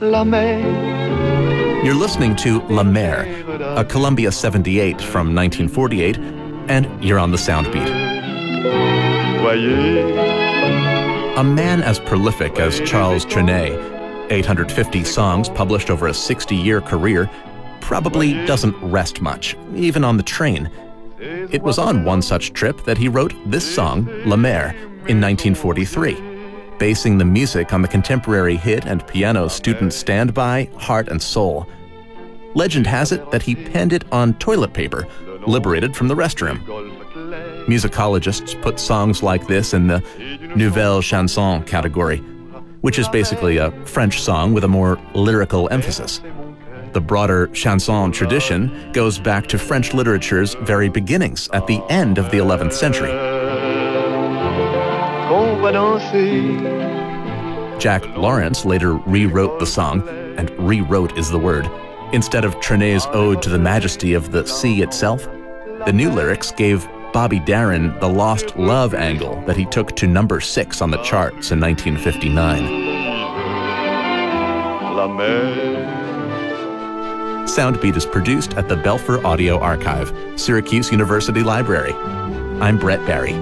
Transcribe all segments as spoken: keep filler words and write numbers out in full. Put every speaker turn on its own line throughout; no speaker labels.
La mer.
You're listening to La Mer, a Columbia seventy-eight from nineteen forty-eight, and you're on the Soundbeat. A man as prolific as Charles Trenet, eight hundred fifty songs published over a sixty-year career, probably doesn't rest much, even on the train. It was on one such trip that he wrote this song, La Mer, in nineteen forty-three, basing the music on the contemporary hit and piano student standby, Heart and Soul. Legend has it that he penned it on toilet paper, liberated from the restroom. Musicologists put songs like this in the nouvelle chanson category, which is basically a French song with a more lyrical emphasis. The broader chanson tradition goes back to French literature's very beginnings at the end of the eleventh century. Jack Lawrence later rewrote the song, and rewrote is the word. Instead of Trenet's ode to the majesty of the sea itself, the new lyrics gave Bobby Darin the lost love angle that he took to number six on the charts in nineteen fifty-nine. La mer. Soundbeat is produced at the Belfer Audio Archive, Syracuse University Library. I'm Brett Barry.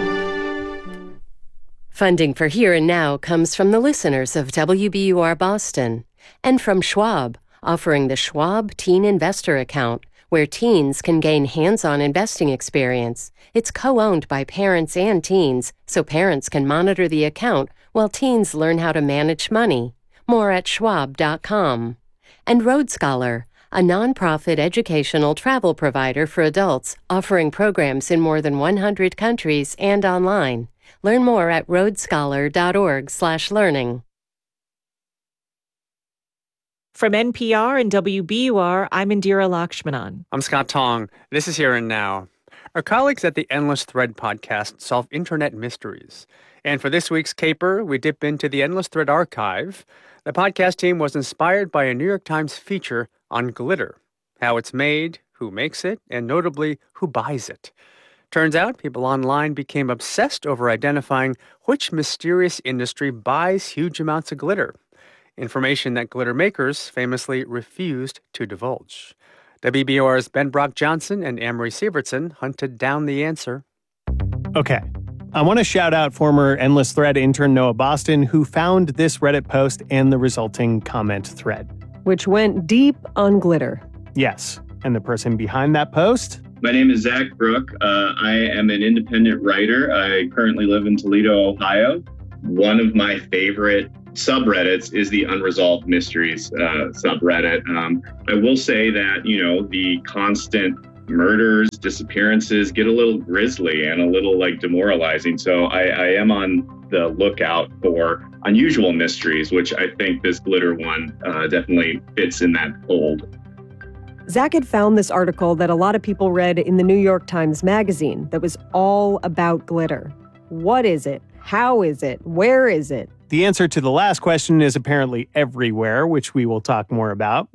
Funding for Here and Now comes from the listeners of W B U R Boston and from Schwab, offering the Schwab Teen Investor Account, where teens can gain hands-on investing experience. It's co-owned by parents and teens, so parents can monitor the account while teens learn how to manage money. More at schwab dot com. And Road Scholar, a nonprofit educational travel provider for adults offering programs in more than one hundred countries and online. Learn more at road scholar dot org slash learning.
From N P R and W B U R, I'm Indira Lakshmanan.
I'm Scott Tong. This is Here and Now. Our colleagues at the Endless Thread podcast solve internet mysteries. And for this week's caper, we dip into the Endless Thread archive. The podcast team was inspired by a New York Times feature on glitter, how it's made, who makes it, and notably, who buys it. Turns out people online became obsessed over identifying which mysterious industry buys huge amounts of glitter. Information that glitter makers famously refused to divulge. W B U R's Ben Brock Johnson and Amory Sievertson hunted down the answer.
Okay. I want to shout out former Endless Thread intern Noah Boston, who found this Reddit post and the resulting comment thread.
Which went deep on glitter.
Yes. And the person behind that post?
My name is Zach Brook. Uh, I am an independent writer. I currently live in Toledo, Ohio. One of my favorite subreddits is the Unresolved Mysteries uh, subreddit. Um, I will say that, you know, the constant murders, disappearances get a little grisly and a little like demoralizing. So I, I am on the lookout for unusual mysteries, which I think this glitter one uh, definitely fits in that fold.
Zach had found this article that a lot of people read in the New York Times Magazine that was all about glitter. What is it? How is it? Where is it?
The answer to the last question is apparently everywhere, which we will talk more about.